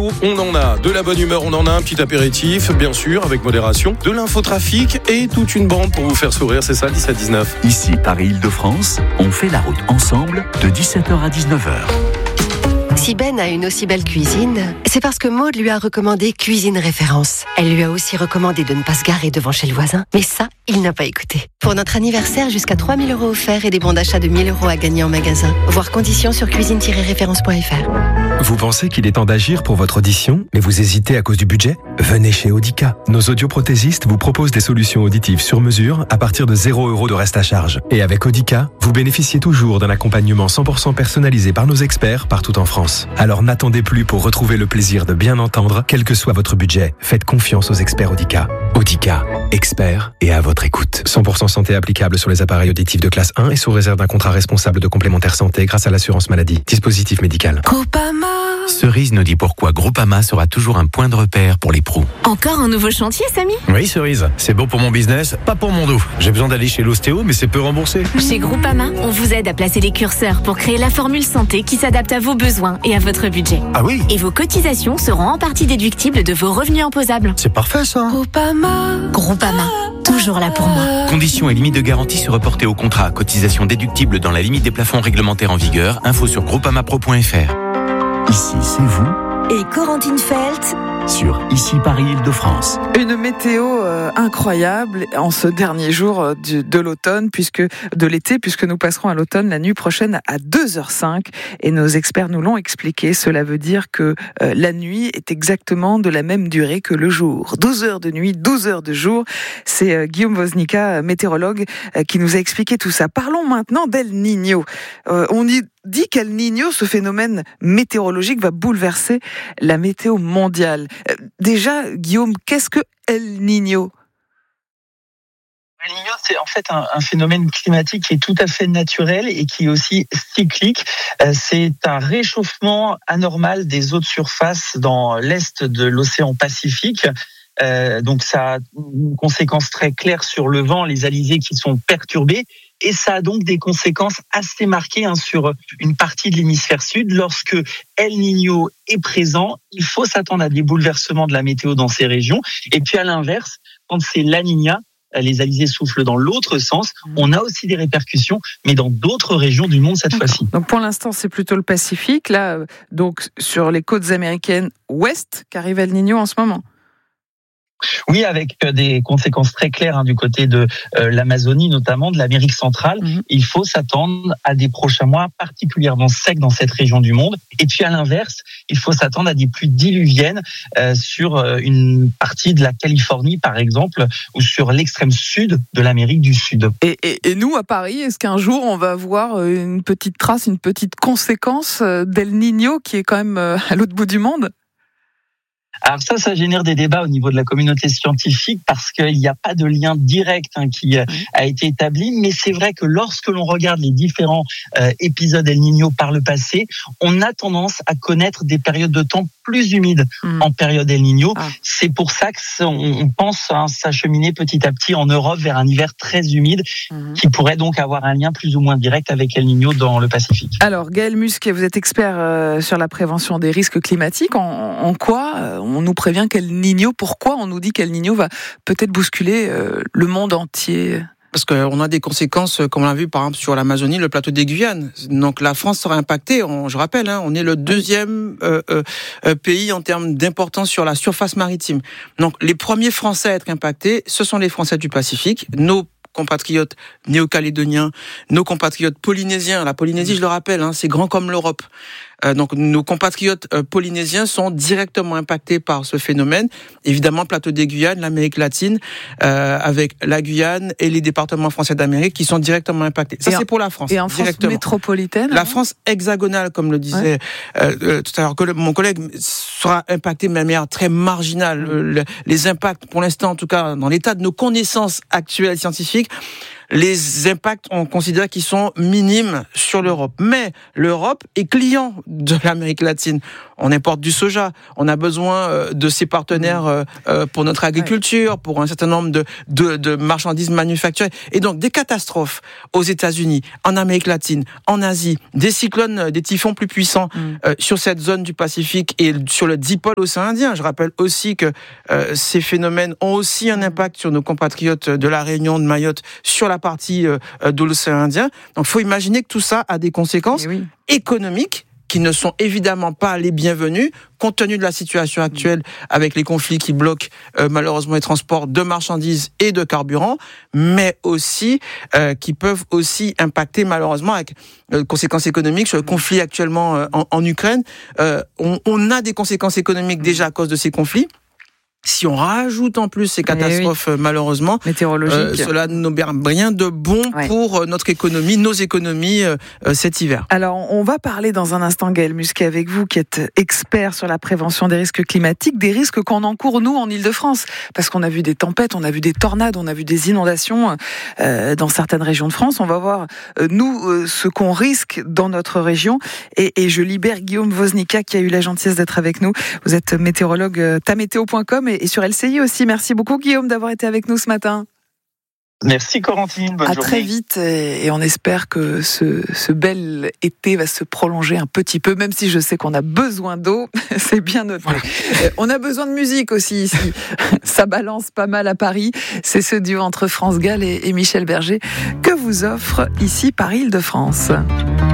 météo, on en a. De la bonne humeur, on en a. Un petit apéritif, bien sûr, avec modération. De l'infotrafic et toute une bande pour vous faire sourire. C'est ça, 10 à 19. Ici, Paris-Île-de-France, on fait la route ensemble de 17h à 19h. Si Ben a une aussi belle cuisine, c'est parce que Maud lui a recommandé Cuisine Référence. Elle lui a aussi recommandé de ne pas se garer devant chez le voisin. Mais ça, il n'a pas écouté. Pour notre anniversaire, jusqu'à 3 000 € offerts et des bons d'achat de 1 000 € à gagner en magasin. Voir conditions sur cuisine-référence.fr. Vous pensez qu'il est temps d'agir pour votre audition, mais vous hésitez à cause du budget ? Venez chez Audica. Nos audioprothésistes vous proposent des solutions auditives sur mesure à partir de 0 € de reste à charge. Et avec Audica, vous bénéficiez toujours d'un accompagnement 100% personnalisé par nos experts partout en France. Alors n'attendez plus pour retrouver le plaisir de bien entendre, quel que soit votre budget. Faites confiance aux experts Audica. Audica, experts et à votre écoute. 100% santé applicable sur les appareils auditifs de classe 1 et sous réserve d'un contrat responsable de complémentaire santé grâce à l'assurance maladie. Dispositif médical. Groupama. Cerise nous dit pourquoi Groupama sera toujours un point de repère pour les pros. Encore un nouveau chantier, Samy ? Oui, Cerise, c'est bon pour mon business, pas pour mon dos. J'ai besoin d'aller chez l'ostéo, mais c'est peu remboursé. Chez Groupama, on vous aide à placer les curseurs pour créer la formule santé qui s'adapte à vos besoins et à votre budget. Ah oui ? Et vos cotisations seront en partie déductibles de vos revenus imposables. C'est parfait ça. Groupama, toujours là pour moi. Conditions et limites de garantie se reporter au contrat. Cotisation déductible dans la limite des plafonds réglementaires en vigueur. Info sur groupamapro.fr. Ici, c'est vous, Et Corentine Felt sur Ici Paris-Île-de-France. Une météo incroyable en ce dernier jour de l'automne, de l'été, puisque nous passerons à l'automne la nuit prochaine à 2h05. Et nos experts nous l'ont expliqué. Cela veut dire que la nuit est exactement de la même durée que le jour. 12 heures de nuit, 12 heures de jour. C'est Guillaume Woznica, météorologue, qui nous a expliqué tout ça. Parlons maintenant d'El Niño. On dit qu'El Niño, ce phénomène météorologique, va bouleverser la météo mondiale. Déjà, Guillaume, qu'est-ce que El Niño ? El Niño, c'est en fait un phénomène climatique qui est tout à fait naturel et qui est aussi cyclique. C'est un réchauffement anormal des eaux de surface dans l'est de l'océan Pacifique. Donc ça a une conséquence très claire sur le vent, les alizés qui sont perturbés. Et ça a donc des conséquences assez marquées sur une partie de l'hémisphère sud. Lorsque El Niño est présent, il faut s'attendre à des bouleversements de la météo dans ces régions. Et puis à l'inverse, quand c'est La Niña, les alizés soufflent dans l'autre sens. On a aussi des répercussions, mais dans d'autres régions du monde cette fois-ci. Donc pour l'instant, c'est plutôt le Pacifique, là, donc sur les côtes américaines ouest, qu'arrive El Niño en ce moment. Oui, avec des conséquences très claires du côté de l'Amazonie, notamment de l'Amérique centrale. Il faut s'attendre à des prochains mois particulièrement secs dans cette région du monde. Et puis à l'inverse, il faut s'attendre à des pluies diluviennes sur une partie de la Californie, par exemple, ou sur l'extrême sud de l'Amérique du Sud. Et nous, à Paris, est-ce qu'un jour, on va voir une petite trace, une petite conséquence d'El Niño qui est quand même à l'autre bout du monde ? Alors ça génère des débats au niveau de la communauté scientifique parce qu'il n'y a pas de lien direct qui a été établi. Mais c'est vrai que lorsque l'on regarde les différents épisodes El Niño par le passé, on a tendance à connaître des périodes de temps plus humides en période El Niño. C'est pour ça qu'on pense s'acheminer petit à petit en Europe vers un hiver très humide qui pourrait donc avoir un lien plus ou moins direct avec El Niño dans le Pacifique. Alors Gaël Musquet, vous êtes expert sur la prévention des risques climatiques. En quoi on nous prévient qu'El Niño, pourquoi on nous dit qu'El Niño va peut-être bousculer le monde entier ? Parce qu'on a des conséquences, comme on l'a vu par exemple sur l'Amazonie, le plateau des Guyanes. Donc la France sera impactée, je rappelle, on est le deuxième pays en termes d'importance sur la surface maritime. Donc les premiers Français à être impactés, ce sont les Français du Pacifique, nos compatriotes néo-calédoniens, nos compatriotes polynésiens. La Polynésie, je le rappelle, c'est grand comme l'Europe. Donc nos compatriotes polynésiens sont directement impactés par ce phénomène. Évidemment, plateau des Guyanes, l'Amérique latine, avec la Guyane et les départements français d'Amérique qui sont directement impactés. Ça, c'est pour la France. Et en France métropolitaine, la France hexagonale, comme le disait tout à l'heure mon collègue, sera impactée de manière très marginale. Les impacts, pour l'instant, en tout cas, dans l'état de nos connaissances actuelles scientifiques, les impacts, on considère qu'ils sont minimes sur l'Europe. Mais l'Europe est client de l'Amérique latine. on importe du soja. On a besoin de ces partenaires pour notre agriculture, pour un certain nombre de marchandises manufacturées. Et donc, des catastrophes aux États-Unis, en Amérique latine, en Asie, des cyclones, des typhons plus puissants sur cette zone du Pacifique et sur le dipôle océan Indien. Je rappelle aussi que ces phénomènes ont aussi un impact sur nos compatriotes de la Réunion, de Mayotte, sur la partie de l'océan Indien. Donc, il faut imaginer que tout ça a des conséquences économiques qui ne sont évidemment pas les bienvenues, compte tenu de la situation actuelle avec les conflits qui bloquent malheureusement les transports de marchandises et de carburant, mais aussi qui peuvent aussi impacter malheureusement avec conséquences économiques sur le conflit actuellement en Ukraine. On a des conséquences économiques déjà à cause de ces conflits. Si on rajoute en plus ces catastrophes, malheureusement, météorologiques, cela n'aubère rien de bon pour notre économie, nos économies cet hiver. Alors, on va parler dans un instant, Gaël Musquet, avec vous, qui êtes expert sur la prévention des risques climatiques, des risques qu'on encourt, nous, en Ile-de-France. Parce qu'on a vu des tempêtes, on a vu des tornades, on a vu des inondations dans certaines régions de France. On va voir, nous, ce qu'on risque dans notre région. Et je libère Guillaume Woznicka, qui a eu la gentillesse d'être avec nous. Vous êtes météorologue, tamétéo.com et sur LCI aussi. Merci beaucoup, Guillaume, d'avoir été avec nous ce matin. Merci Corentine, bonne journée. À très vite et on espère que ce bel été va se prolonger un petit peu, même si je sais qu'on a besoin d'eau, c'est bien noté. Voilà. On a besoin de musique aussi ici. Ça balance pas mal à Paris. C'est ce duo entre France Gall et Michel Berger que vous offre ici par Île-de-France.